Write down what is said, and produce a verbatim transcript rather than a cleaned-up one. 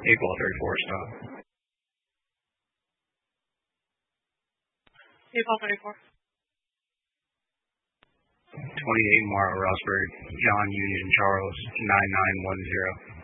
eight ball thirty-four, stop. eight ball thirty-four. twenty-eight, Mara Rosberg, John Union Charles, nine nine one zero.